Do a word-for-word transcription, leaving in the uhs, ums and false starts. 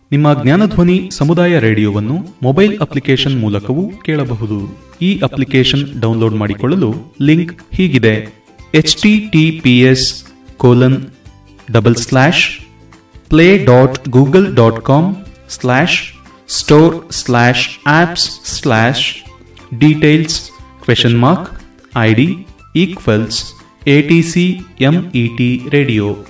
ನಿಮ್ಮ ಜ್ಞಾನಧ್ವನಿ ಸಮುದಾಯ ರೇಡಿಯೋವನ್ನು mobile application ಮೂಲಕವೂ ಕೇಳಬಹುದು. ಈ ಅಪ್ಲಿಕೇಶನ್ ಡೌನ್ಲೋಡ್ ಮಾಡಿಕೊಳ್ಳಲು ಲಿಂಕ್ ಹೀಗಿದೆ: H T T P S colon double slash play dot Google dot com slash store slash apps slash details question mark I D equals A T C M E T radio.